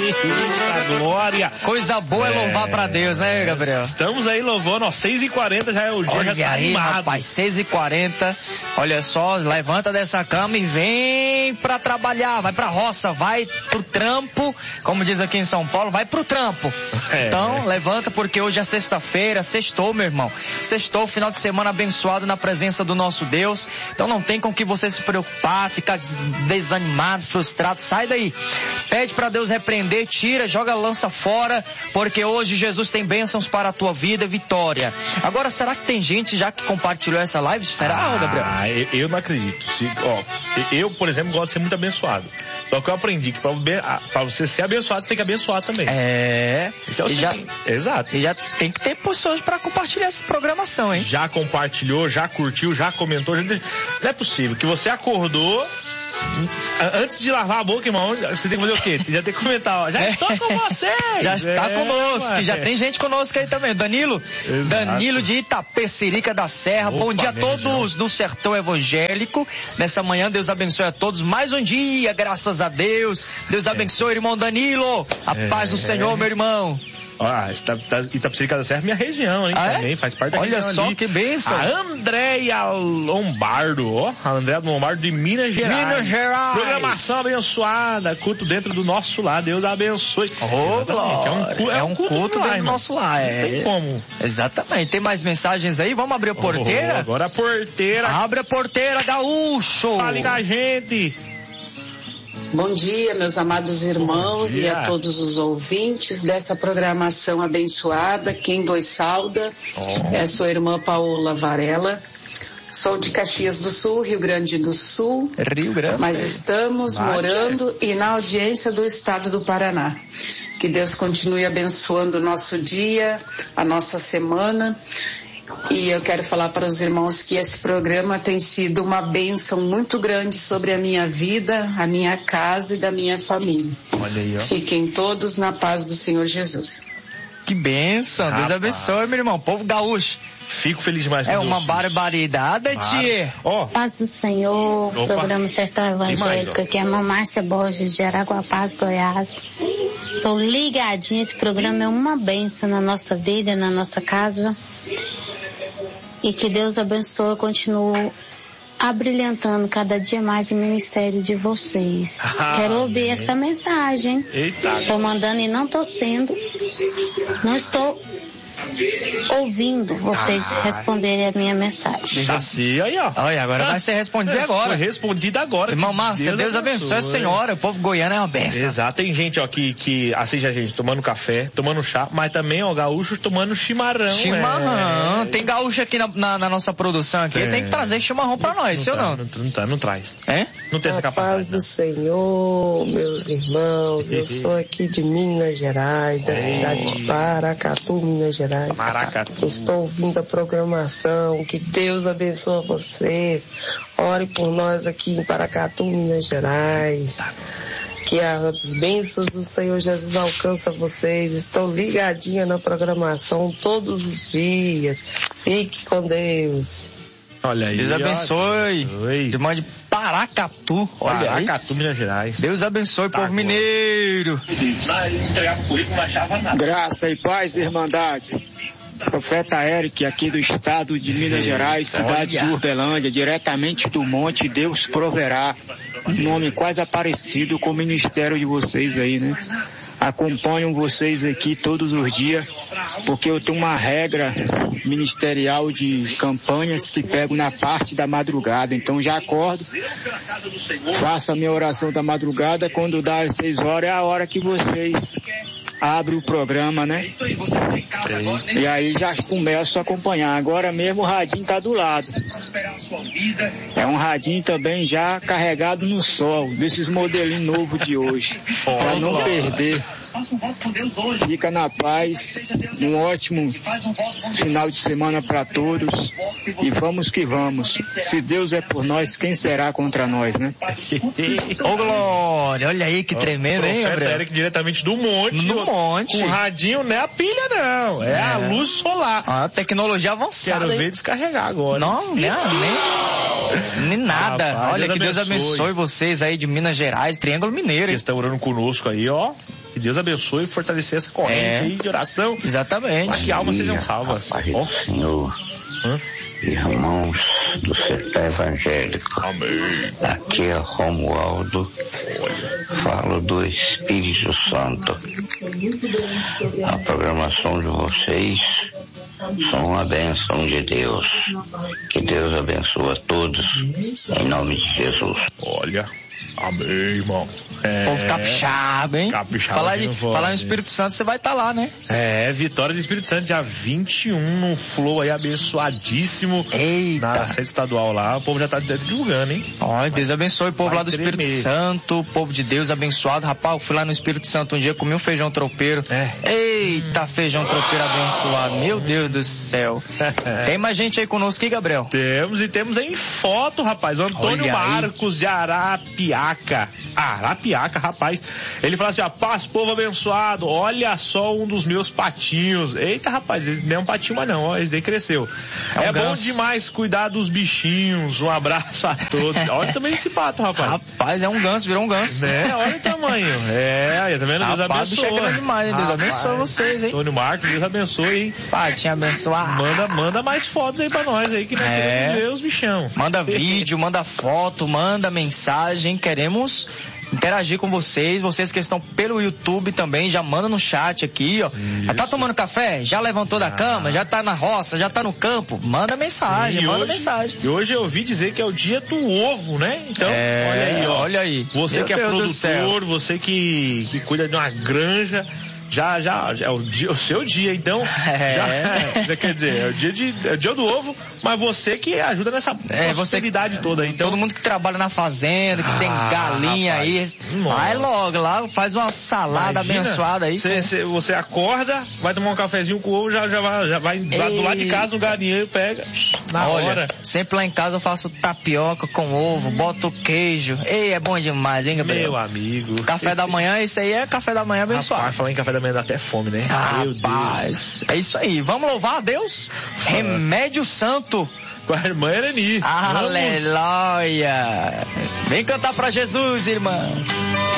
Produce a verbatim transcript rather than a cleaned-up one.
Eita glória! Coisa boa é, é louvar pra Deus, né, Gabriel? Estamos aí louvando, ó, seis e quarenta já é o dia. Olha já tá aí, animado. rapaz, seis e quarenta. Olha só, levanta dessa cama e vem pra trabalhar, vai pra roça, vai pro trampo, como diz aqui em São Paulo, vai pro trampo. É. Então, levanta porque hoje é sexta-feira, sextou, meu irmão. Sextou, final de semana abençoado na presença do nosso Deus. Então não tem com que você se preocupar, ficar desanimado, frustrado. Sai daí. Pede pra Deus repreender, tira, joga a lança fora, porque hoje Jesus tem bênçãos para a tua vida, vitória. Agora, será que tem gente já que compartilhou essa live? Será, ah, Gabriel? Eu, eu não acredito. Se, ó, eu, por exemplo, gosto de ser muito abençoado. Só que eu aprendi que pra, pra você ser abençoado, você tem que abençoar também. É. Então, e assim, já, exato. E já tem que ter pessoas pra compartilhar essa programação, hein? Já compartilhou, já curtiu, já comentou. Já... Não é possível que você acordou. Antes de lavar a boca, irmão, você tem que fazer o quê? Já tem que comentar, ó. Já é. estou com vocês. Já está é, conosco, ué. Já tem gente conosco aí também. Danilo, exato. Danilo de Itapecerica da Serra. Opa, bom dia a todos do Sertão Evangélico. Nessa manhã, Deus abençoe a todos. Mais um dia, graças a Deus. Deus abençoe, é. irmão Danilo. A é. paz do Senhor, meu irmão. Ah, Itapecerica da Serra é minha região, hein? Ah, também é? faz parte da Olha região. Olha só ali. Que bênção. A Andréia Lombardo, ó. A Andréia Lombardo de Minas Gerais. Minas Gerais. Programação abençoada, culto dentro do nosso lar. Deus abençoe. Oh, glória. É um, é é um culto, culto dentro do nosso lar. É. Não tem como. Exatamente. Tem mais mensagens aí? Vamos abrir a porteira? Oh, agora a porteira. Abre a porteira, gaúcho. Fale com a gente. Bom dia, meus amados irmãos e a todos os ouvintes dessa programação abençoada. Quem vos sauda oh. é a sua irmã Paola Varela. Sou de Caxias do Sul, Rio Grande do Sul. Rio Grande. Mas estamos Bate. morando e na audiência do estado do Paraná. Que Deus continue abençoando o nosso dia, a nossa semana. E eu quero falar para os irmãos que esse programa tem sido uma bênção muito grande sobre a minha vida, a minha casa e da minha família. Olha aí, ó. Fiquem todos na paz do Senhor Jesus. Que bênção, Rapaz. Deus abençoe, meu irmão, povo gaúcho. Fico feliz demais com É uma barbaridade, tia. Ó. Paz do Senhor, Opa. Programa Sertão Evangélico, aqui é a irmã Márcia Borges de Araguapaz, Goiás. Sou ligadinha, esse programa é uma bênção na nossa vida, na nossa casa. E que Deus abençoe, continue abrilhantando cada dia mais o ministério de vocês. Ah, Quero ouvir amém. essa mensagem. Eita. Tô mandando e não tô sendo. Não estou ouvindo vocês ah. responderem a minha mensagem. Tá sim, aí ó. Olha, agora ah. vai ser respondido é, agora. Foi respondido agora. Irmão Márcia, Deus, Deus abençoe a senhora. O povo goiano é uma benção. Exato. Tem gente ó que, que assiste a gente tomando café, tomando chá, mas também ó, gaúchos tomando chimarrão. Chimarrão. É. Tem gaúcho aqui na, na, na nossa produção aqui. É. Tem que trazer chimarrão pra nós, se ou não? Não, não, tá, não traz. É? Não tem a essa capacidade. A paz do Senhor, meus irmãos. Eu sou aqui de Minas Gerais, da Ei. cidade de Paracatu, Minas Gerais. Paracatu. Estou ouvindo a programação, que Deus abençoe vocês. Ore por nós aqui em Paracatu, Minas Gerais. Que as bênçãos do Senhor Jesus alcançam vocês. Estou ligadinha na programação todos os dias. Fique com Deus. Olha aí. Deus abençoe. Irmã de Paracatu. Olha Paracatu, Minas Gerais. Deus abençoe, povo mineiro. Graça e paz, irmandade. Profeta Eric, aqui do estado de Minas Gerais, cidade Olha. de Urbelândia, diretamente do Monte Deus Proverá. Um nome quase aparecido com o ministério de vocês aí, né? Acompanho vocês aqui todos os dias, porque eu tenho uma regra ministerial de campanhas que pego na parte da madrugada. Então já acordo, faço a minha oração da madrugada, quando dá às seis horas é a hora que vocês abre o programa, né? E aí já começo a acompanhar. Agora mesmo o radinho tá do lado. É um radinho também já carregado no sol, desses modelinhos novos de hoje. Pra não perder. Fica na paz. Um ótimo final de semana para todos. E vamos que vamos. Se Deus é por nós, quem será contra nós, né? Ô, Glória, olha aí que tremendo, hein, Gabriel? Eric, diretamente do monte. No monte. O radinho não é a pilha, não. É, é. a luz solar. A tecnologia avançada. Quero hein? ver descarregar agora. Não, nem, nem, nem nada. Rapaz, olha, Deus que Deus abençoe. abençoe vocês aí de Minas Gerais, Triângulo Mineiro. Que estão orando conosco aí, ó. Que Deus abençoe e fortalecer essa corrente É. aí de oração. Exatamente. Para que almas sejam salvas. Paz Ó. do Senhor, Hã? irmãos do Sertão Evangélico. Amém. Aqui é Romualdo, falo do Espírito Santo. A programação de vocês são uma bênção de Deus. Que Deus abençoe a todos, em nome de Jesus. Olha. Amém, irmão. É... Povo capixaba, hein? Capixaba Falar, de, não pode. falar no Espírito Santo, você vai estar lá, né? É, vitória do Espírito Santo, dia vinte e um, num flow aí abençoadíssimo. Eita. Na sede estadual lá, o povo já tá divulgando, hein? Olha, Deus abençoe o povo Vai lá do tremer. Espírito Santo, o povo de Deus abençoado. Rapaz, eu fui lá no Espírito Santo um dia, comi um feijão tropeiro. É. Eita, feijão tropeiro abençoado. Meu Deus do céu. Tem mais gente aí conosco aqui, Gabriel? Temos e temos aí em foto, rapaz. O Antônio Olha aí. Marcos de Arapiaca. Arapiaca, rapaz. Ele fala assim, ó, paz, povo abençoado. Olha só um dos meus patinhos. Eita, rapaz, esse não é um patinho, mas não, ó, esse daí cresceu. É um É, bom ganso. demais cuidar dos bichinhos. Um abraço a todos. Olha também esse pato, rapaz. Rapaz, é um ganso, virou um ganso. Né? Olha o tamanho. É, aí, tá vendo? Deus Rapaz, o bicho é abençoe. grande demais, hein? Deus Rapaz. abençoe vocês, hein? Antônio Marcos, Deus abençoe, hein? Patinho abençoado. Manda, manda mais fotos aí pra nós aí, que nós É. queremos ver os bichão. Manda vídeo, manda foto, manda mensagem. Queremos interagir com vocês. Vocês que estão pelo YouTube também, já manda no chat aqui, ó. Já tá tomando café? Já levantou da cama? Já tá na roça? Já tá no campo? Manda mensagem, Sim, manda hoje, mensagem. E hoje eu ouvi dizer que é o dia do ovo, né? Então, É, olha aí, ó. olha aí. Você Meu que é Deus do céu. produtor, você que, que cuida de uma granja, já, já, já é o, dia, o seu dia, então. É. Já, já quer dizer, é o dia, de, é o dia do ovo, mas você que ajuda nessa É, você- prosperidade toda. Então, Todo mundo que trabalha na fazenda, que tem Ah, galinha rapaz. aí, Nossa. vai logo lá, faz uma salada imagina, abençoada aí. Cê, com- cê- você acorda, vai tomar um cafezinho com o ovo, já, já vai, já vai lá do lado de casa no galinheiro, pega na Olha, hora. sempre lá em casa eu faço tapioca com ovo, boto queijo. Ei, é bom demais, hein, Gabriel? Meu amigo. Café da manhã, isso aí é café da manhã abençoado. Rapaz, falar em café da manhã dá até fome, né? Ah, Meu Deus. rapaz, é isso aí. Vamos louvar a Deus? Remédio Santo. Com a irmã Ereni. Vamos. Aleluia. Vem cantar pra Jesus, irmã.